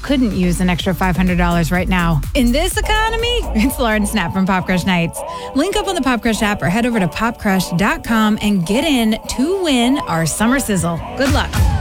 couldn't use an extra $500 right now. In this economy, it's Lauren Snap from Pop Crush Nights. Link up on the Pop Crush app or head over to popcrush.com and get in to win our summer sizzle. Good luck.